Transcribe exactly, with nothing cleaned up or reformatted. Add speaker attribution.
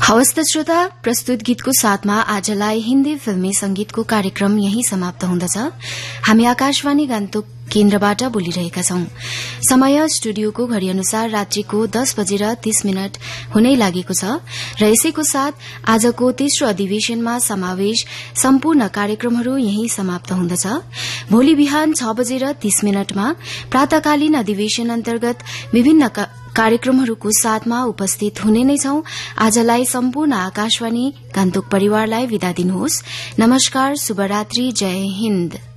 Speaker 1: हवस् त श्रोता, प्रस्तुत गीतको साथमा आजलाई हिन्दी फिल्मी संगीतको कार्यक्रम यही समाप्त हुँदछ। हामी आकाशवाणी गान्तोक केन्द्रबाट बोलिरहेका छौं। समय स्टुडियोको घड़ी अनुसार रात्रिको दस बजेर तीस मिनट हुनै लागेको छ र यसैको साथ आजको तेस्रो अधिवेशनमा समावेश सम्पूर्ण कार्यक्रमहरू यही समाप्त हुँदछ। भोलि बिहान छ बजेर तीस मिनटमा प्रातकालीन अधिवेशन अन्तर्गत विभिन्न कार्यक्रमहरूको साथमा उपस्थित हुने नै छौं। आजलाई सम्पूर्ण आकाशवाणी गान्तोक परिवारलाई विदा दिनुहोस्। नमस्कार, शुभरात्रि, जय हिन्द।